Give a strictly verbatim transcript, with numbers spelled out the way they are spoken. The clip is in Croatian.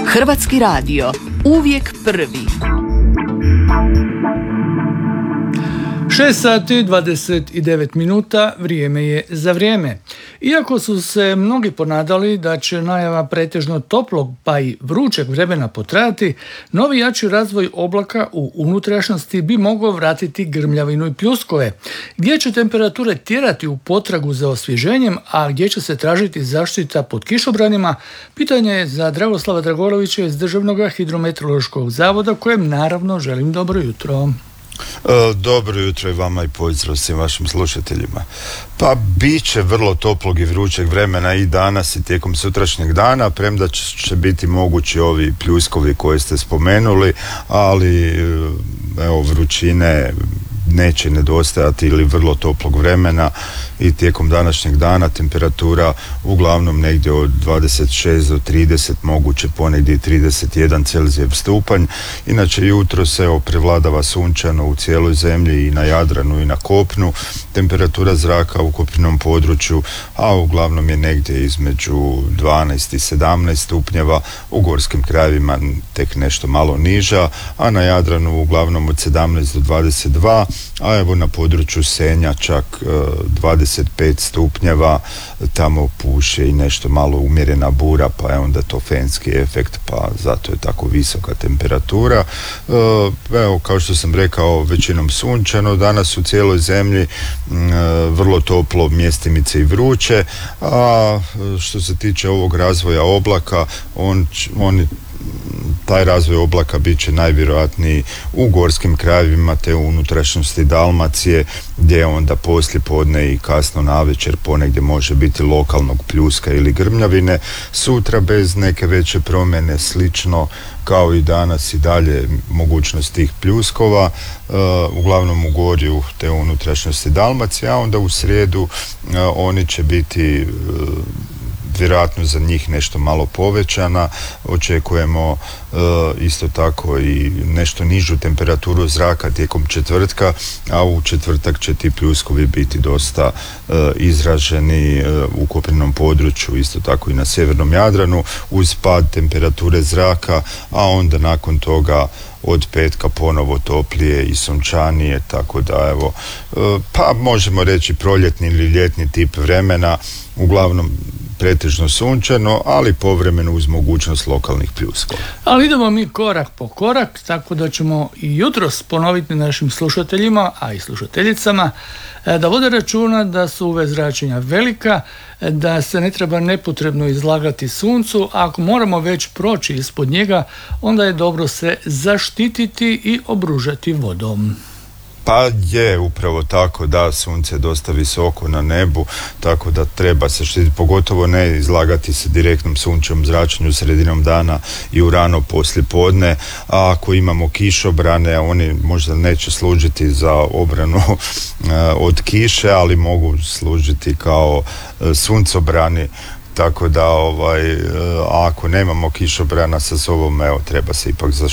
Hrvatski radio, uvijek prvi. šest sati dvadeset devet minuta, vrijeme je za vrijeme. Iako su se mnogi ponadali da će najava pretežno toplog pa i vrućeg vremena potrajati, novi jači razvoj oblaka u unutrašnjosti bi mogao vratiti grmljavinu i pljuskove. Gdje će temperature tjerati u potragu za osvježenjem, a gdje će se tražiti zaštita pod kišobranima, pitanje je za Dragoslava Dragolovića iz Državnog hidrometeorološkog zavoda, kojem naravno želim dobro jutro. Dobro jutro i vama i pozdrav svim vašim slušateljima. Pa bit će vrlo toplog i vrućeg vremena i danas i tijekom sutrašnjeg dana, premda će biti mogući ovi pljuskovi koje ste spomenuli, ali evo, vrućine neće nedostajati ili vrlo toplog vremena i tijekom današnjeg dana temperatura uglavnom negdje od dvadeset šest do trideset, moguće ponegdje trideset jedan Celzijev stupanj. Inače jutro se evo, prevladava sunčano u cijeloj zemlji i na Jadranu i na kopnu. Temperatura zraka u kopnenom području, a uglavnom je negdje između dvanaest i sedamnaest stupnjeva, u gorskim krajevima tek nešto malo niža, a na Jadranu uglavnom od sedamnaest do dvadeset dva, a evo na području Senja čak e, dvadeset pet stupnjeva, tamo puše i nešto malo umjerena bura, pa je onda to fenski efekt, pa zato je tako visoka temperatura. E, evo, kao što sam rekao, većinom sunčano danas u cijeloj zemlji, e, vrlo toplo, mjestimice i vruće, a što se tiče ovog razvoja oblaka, on, on taj razvoj oblaka bit će najvjerojatniji u gorskim krajevima te u unutrašnjosti Dalmacije, gdje onda poslije podne i kasno navečer ponegdje može biti lokalnog pljuska ili grmljavine. Sutra bez neke veće promjene, slično kao i danas i dalje mogućnost tih pljuskova, uh, uglavnom u gorju te u unutrašnjosti Dalmacije, a onda u srijedu uh, oni će biti uh, vjerojatno za njih nešto malo povećana. Očekujemo e, isto tako i nešto nižu temperaturu zraka tijekom četvrtka, a u četvrtak će ti pljuskovi biti dosta e, izraženi e, u kopnenom području, isto tako i na sjevernom Jadranu, uz pad temperature zraka, a onda nakon toga od petka ponovo toplije i sunčanije, tako da evo, e, pa možemo reći proljetni ili ljetni tip vremena, uglavnom pretežno sunčano, ali povremeno uz mogućnost lokalnih pljuskova. Ali idemo mi korak po korak, tako da ćemo i jutros ponoviti našim slušateljima, a i slušateljicama, da vode računa da su U V zračenja velika, da se ne treba nepotrebno izlagati suncu, a ako moramo već proći ispod njega, onda je dobro se zaštititi i obružati vodom. Pa je upravo tako, da, sunce je dosta visoko na nebu, tako da treba se štititi, pogotovo ne izlagati se direktnom sunčevom zračenju sredinom dana i u rano poslije podne, a ako imamo kišobrane, oni možda neće služiti za obranu od kiše, ali mogu služiti kao suncobrani. Tako da ovaj, ako nemamo kišobrana sa sobom, evo, treba se ipak zaštititi